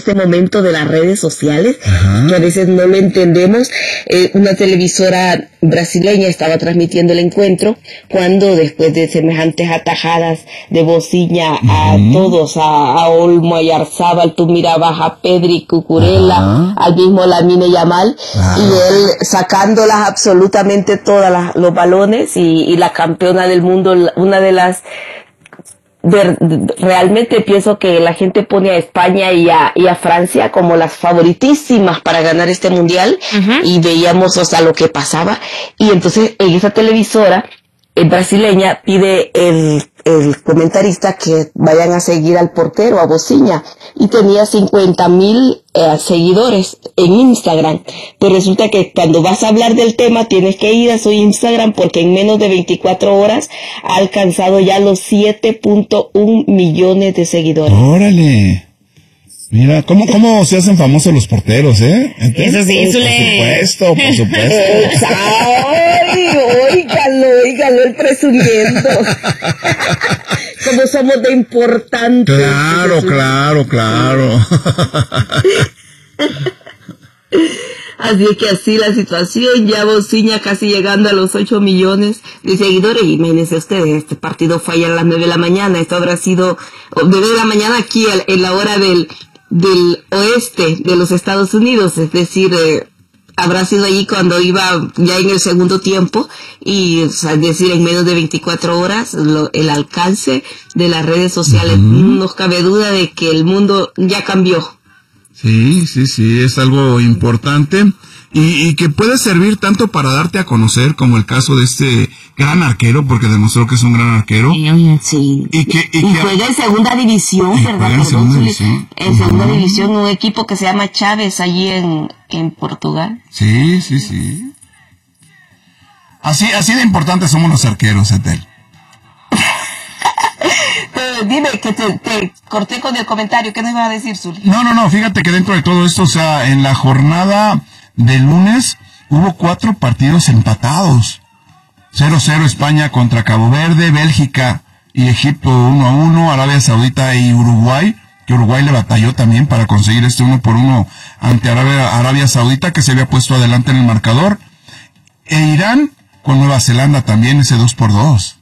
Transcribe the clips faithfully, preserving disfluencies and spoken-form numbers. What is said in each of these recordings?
este momento de las redes sociales, Ajá. que a veces no lo entendemos. Eh, una televisora brasileña estaba transmitiendo el encuentro cuando, después de semejantes atajadas de Bociña a Ujú. todos, a, a Olmo, a Yarzábal, tú mirabas a Pedri, Cucurella, Ajá. al mismo Lamine Yamal, Claro. y él sacándolas absolutamente todas las, los balones, y, y la campeona del mundo, una de las de, de, realmente pienso que la gente pone a España y a, y a Francia como las favoritísimas para ganar este mundial. Uh-huh. Y veíamos, o sea, lo que pasaba, y entonces en esa televisora eh, brasileña pide el, el comentarista que vayan a seguir al portero, a Bociña, y tenía cincuenta mil eh, seguidores en Instagram, pero resulta que cuando vas a hablar del tema tienes que ir a su Instagram, porque en menos de veinticuatro horas ha alcanzado ya los siete punto uno millones de seguidores. ¡Órale! Mira, ¿cómo, cómo se hacen famosos los porteros, eh? Eso sí, eso Por supuesto, por supuesto. ¡Ay, óigalo, óigalo, el presumiendo! Como somos de importantes. Claro, claro, claro. Así es que así la situación, ya Bociña casi llegando a los ocho millones de seguidores. Y imagínense ustedes, este partido fue ayer a las nueve de la mañana, esto habrá sido nueve de la mañana aquí en la hora del, del oeste de los Estados Unidos, es decir, eh, habrá sido allí cuando iba ya en el segundo tiempo, y o sea, es decir, en menos de veinticuatro horas, lo, el alcance de las redes sociales, uh-huh. No nos cabe duda de que el mundo ya cambió. Sí, sí, sí, es algo importante y, y que puede servir tanto para darte a conocer, como el caso de este gran arquero, porque demostró que es un gran arquero. Sí. Y que, y y que juega en segunda división, y ¿verdad? Juega en segunda división. En segunda uh-huh. división, un equipo que se llama Chávez, allí en, en Portugal. Sí, sí, sí. Así, así de importantes somos los arqueros, Etel. Dime, que te, te corté con el comentario, ¿qué nos ibas a decir, Zuli? No, no, no, fíjate que dentro de todo esto, o sea, en la jornada de lunes hubo cuatro partidos empatados. cero cero España contra Cabo Verde, Bélgica y Egipto uno a uno, Arabia Saudita y Uruguay, que Uruguay le batalló también para conseguir este uno por uno ante Arabia, Arabia Saudita, que se había puesto adelante en el marcador, e Irán con Nueva Zelanda también, ese dos por dos.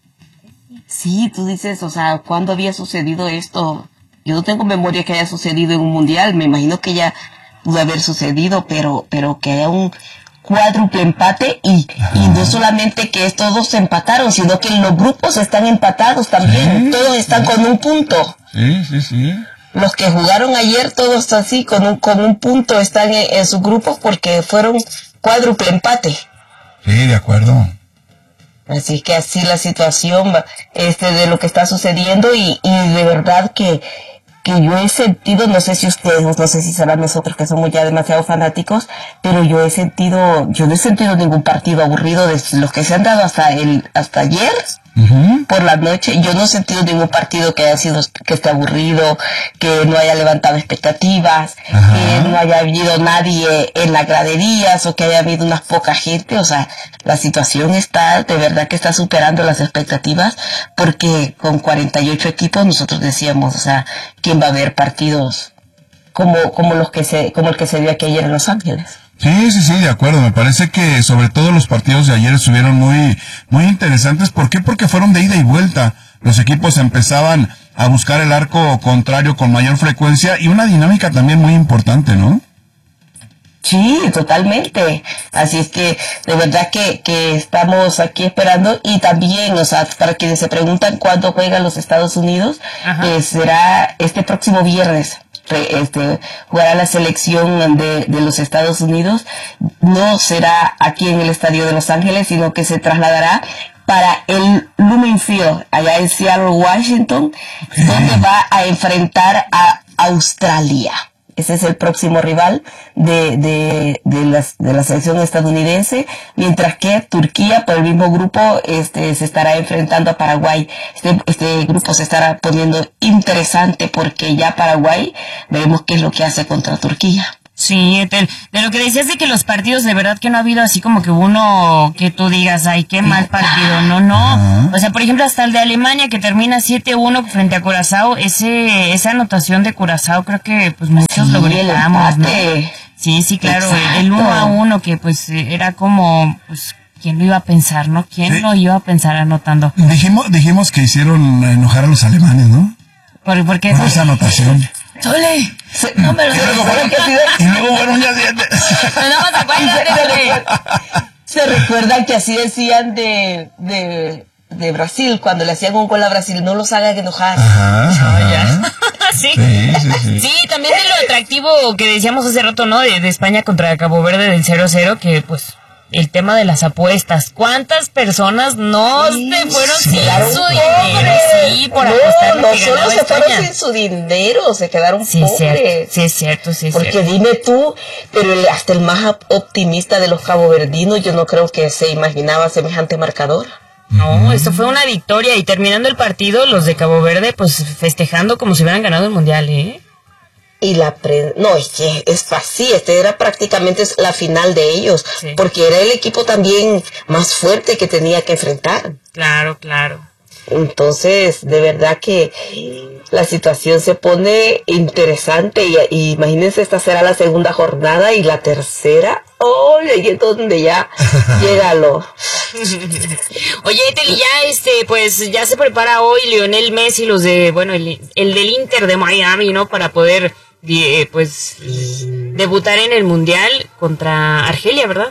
Sí, tú dices, o sea, ¿cuándo había sucedido esto? Yo no tengo memoria que haya sucedido en un mundial, me imagino que ya pudo haber sucedido, pero pero que haya un cuádruple empate y, y no solamente que estos dos se empataron, sino que los grupos están empatados también, sí, todos están sí. con un punto. Sí, sí, sí. Los que jugaron ayer, todos así, con un, con un punto están en, en sus grupos porque fueron cuádruple empate. Sí, de acuerdo. Así que así la situación este de lo que está sucediendo y, y de verdad que, que yo he sentido, no sé si ustedes, no sé si serán nosotros que somos ya demasiado fanáticos, pero yo he sentido, yo no he sentido ningún partido aburrido de los que se han dado hasta el hasta ayer. Uh-huh. Por la noche, yo no he sentido ningún partido que haya sido, que esté aburrido, que no haya levantado expectativas, uh-huh. que no haya habido nadie en las graderías o que haya habido unas poca gente. O sea, la situación está, de verdad que está superando las expectativas, porque con cuarenta y ocho equipos nosotros decíamos, o sea, ¿quién va a ver partidos como, como los que se, como el que se dio aquí ayer en Los Ángeles? Sí, sí, sí, de acuerdo. Me parece que sobre todo los partidos de ayer estuvieron muy, muy interesantes. ¿Por qué? Porque fueron de ida y vuelta. Los equipos empezaban a buscar el arco contrario con mayor frecuencia y una dinámica también muy importante, ¿no? Sí, totalmente. Así es que de verdad que, que estamos aquí esperando y también, o sea, para quienes se preguntan cuándo juegan los Estados Unidos, eh, será este próximo viernes. Este, jugará la selección de, de los Estados Unidos. No será aquí en el estadio de Los Ángeles, sino que se trasladará para el Lumen Field, allá en Seattle, Washington, okay. donde va a enfrentar a Australia. Ese es el próximo rival de, de, de, las, de la selección estadounidense, mientras que Turquía, por el mismo grupo, este, se estará enfrentando a Paraguay. Este, este grupo se estará poniendo interesante porque ya Paraguay, veremos qué es lo que hace contra Turquía. Sí, Etel, de lo que decías de que los partidos, de verdad que no ha habido así como que uno que tú digas, ay, qué mal partido, no, no. O sea, por ejemplo, hasta el de Alemania que termina siete uno frente a Curazao, ese esa anotación de Curazao creo que pues muchos sí, lo gritamos, ¿no? Sí, sí, claro, exacto. El uno a uno que pues era como, pues, ¿quién lo iba a pensar, no? ¿Quién sí. lo iba a pensar anotando? Dijimos, dijimos que hicieron enojar a los alemanes, ¿no? ¿Por, por qué? Por esa anotación. ¡Sole! No me lo y, luego fueron, y luego fueron ya siete. No me acuerdas, Se recuerdan que así decían de, de, de Brasil, cuando le hacían un gol a Brasil, no los hagan enojar. Ajá, ajá. ¿Sí? Sí, sí, sí. Sí, también de lo atractivo que decíamos hace rato, ¿no? De, de España contra Cabo Verde del cero cero, que pues... el tema de las apuestas. ¿Cuántas personas no sí, se fueron sin claro, su dinero? Sí, por no, apostar no solo se fueron sin su dinero, se quedaron sí, pobres. Cierto, sí, es cierto, sí, es Porque cierto. dime tú, pero el, hasta el más optimista de los caboverdinos, yo no creo que se imaginaba semejante marcador. No, esto fue una victoria y terminando el partido, los de Cabo Verde, pues festejando como si hubieran ganado el mundial, ¿eh? Y la pre... no, es que es fácil, este era prácticamente la final de ellos, sí. Porque era el equipo también más fuerte que tenía que enfrentar. Claro, claro. Entonces, de verdad que la situación se pone interesante y, y imagínense, esta será la segunda jornada y la tercera, oh, ahí es donde ya llega lo... Oye, Etel, ya este, pues ya se prepara hoy Lionel Messi, los de, bueno, el, el del Inter de Miami, ¿no? Para poder, eh, pues, debutar en el Mundial contra Argelia, ¿verdad?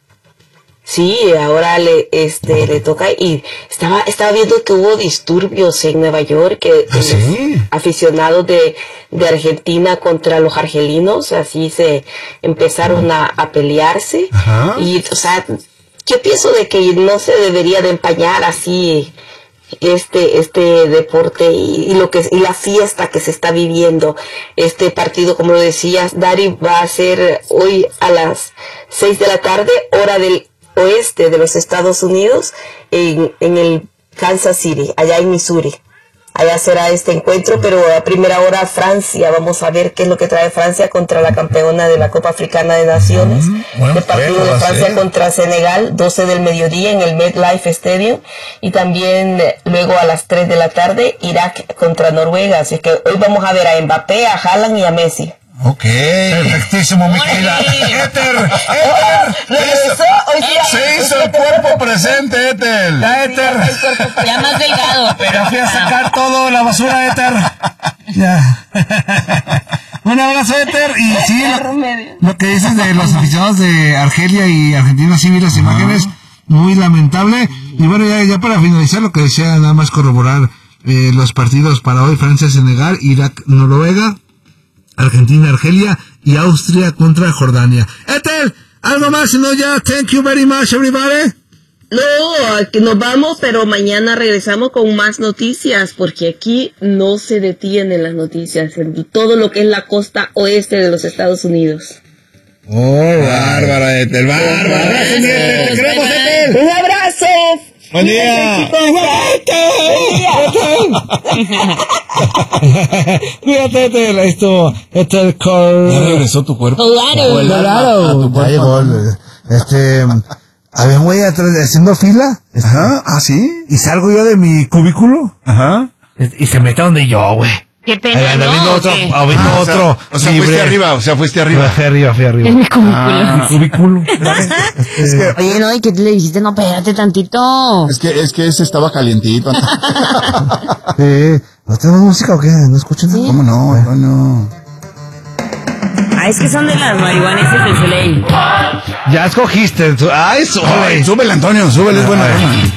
Sí, ahora le este le toca y estaba estaba viendo que hubo disturbios en Nueva York, que ¿Ah, sí? aficionados de, de Argentina contra los argelinos, así se empezaron a, a pelearse. Ajá. Y o sea, yo pienso de que no se debería de empañar así este este deporte y, y lo que y la fiesta que se está viviendo. Este partido, como lo decías, Dari, va a ser hoy a las seis de la tarde, hora del oeste de los Estados Unidos, en, en el Kansas City, allá en Missouri. Allá será este encuentro, pero a primera hora Francia, vamos a ver qué es lo que trae Francia contra la campeona de la Copa Africana de Naciones. Mm, bueno, el partido de Francia contra Senegal, doce del mediodía en el MetLife Stadium, y también luego a las tres de la tarde Irak contra Noruega. Así que hoy vamos a ver a Mbappé, a Haaland y a Messi. Ok, perfectísimo, mi querida Éter, Éter, regresó, hoy día se hizo el cuerpo presente, Éter, ya Éter, ya más delgado, pero ya fui a sacar todo la basura, Éter, ya, un abrazo, Éter, y sí, lo, lo que dices de los aficionados de Argelia y Argentina, sí vi las imágenes, muy lamentable, y bueno, ya, ya para finalizar, lo que decía, nada más corroborar eh, los partidos para hoy: Francia, Senegal, Irak, Noruega, Argentina, Argelia y Austria contra Jordania. Ethel, algo más, no ya. Thank you very much, everybody. No, aquí nos vamos, pero mañana regresamos con más noticias, porque aquí no se detienen las noticias en todo lo que es la costa oeste de los Estados Unidos. Oh, bárbara, Ethel, bárbara. Te queremos, Ethel. Un abrazo. Buen día. Cuídate, Ethel. Esto, Ethel Cor... ¿Ya regresó tu cuerpo? Claro. Claro. Ya llegó. Este, había un güey atrás haciendo fila. Ajá, ah, sí. Y salgo yo de mi cubículo. Ajá. Y se mete donde yo, güey. Qué pena, eh, ¿no? Vino otro, ¿Qué? ah, vino ah, otro. O sea, o sea fuiste arriba, o sea, fuiste arriba. Fui arriba, fui arriba. En mi cubículo. Ah, mi cubículo. Es que, oye, no, ¿y qué le dijiste? No, espérate tantito. Es que, es que ese estaba calientito. Sí. ¿No tenemos música o qué? ¿No escuchan nada? ¿Sí? ¿Cómo no? No, no. Ah, es que son de las marihuaneses de Soleil. Ya escogiste. Ay, súbele. Súbele, Antonio, súbele, es buena.